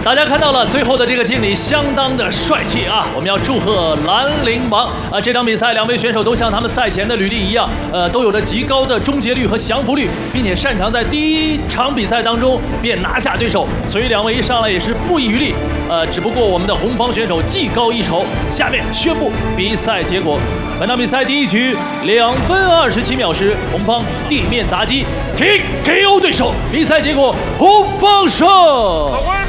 大家看到了最后的这个敬礼相当的帅气啊！我们要祝贺兰陵王啊！这场比赛两位选手都像他们赛前的履历一样，都有着极高的终结率和降服率，并且擅长在第一场比赛当中便拿下对手，所以两位一上来也是不遗余力。只不过我们的红方选手技高一筹。下面宣布比赛结果：本场比赛第一局2分27秒时，红方地面砸击KO 对手，比赛结果红方胜。